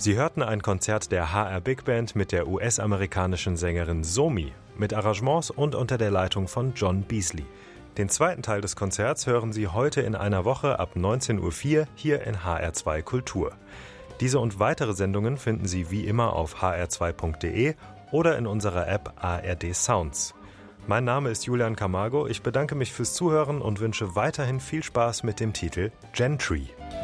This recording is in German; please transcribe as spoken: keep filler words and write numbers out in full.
Sie hörten ein Konzert der H R Big Band mit der U S-amerikanischen Sängerin Somi, mit Arrangements und unter der Leitung von John Beasley. Den zweiten Teil des Konzerts hören Sie heute in einer Woche ab neunzehn Uhr vier hier in H R zwei Kultur. Diese und weitere Sendungen finden Sie wie immer auf h r zwei punkt d e oder in unserer App A R D Sounds. Mein Name ist Julian Camargo, ich bedanke mich fürs Zuhören und wünsche weiterhin viel Spaß mit dem Titel Gentry.